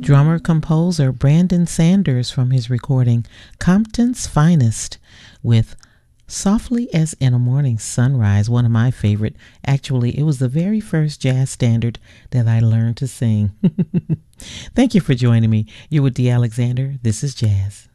drummer-composer Brandon Sanders from his recording Compton's Finest with Softly as in a Morning Sunrise, one of my favorite. Actually, it was the very first jazz standard that I learned to sing. Thank you for joining me. You're with Dee Alexander. This is Jazz.